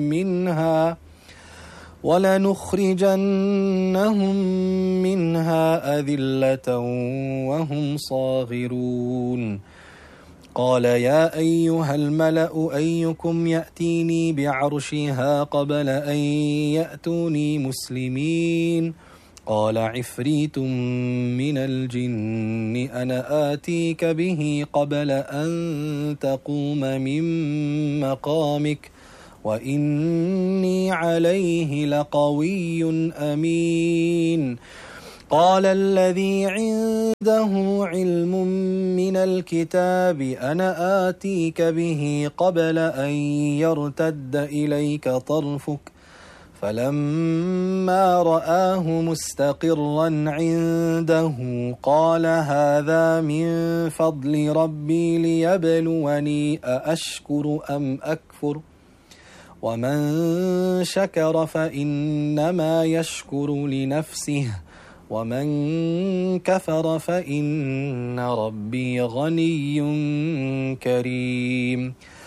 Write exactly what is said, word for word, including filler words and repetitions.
منها ولنخرجنهم منها أذلة وهم صاغرون قال يا أيها الملأ أيكم يأتيني بعرشها قبل أن يأتوني مسلمين قال عفريت من الجن أنا آتيك به قبل أن تقوم من مقامك وإني عليه لقوي أمين قال الذي عنده علم من الكتاب أنا آتيك به قبل أن يرتد إليك طرفك فلما رآه مستقرا عنده قال هذا من فضل ربي ليبلوني أأشكر أم أكفر ومن شكر فإنما يشكر لنفسه ومن كفر فإن ربي غني كريم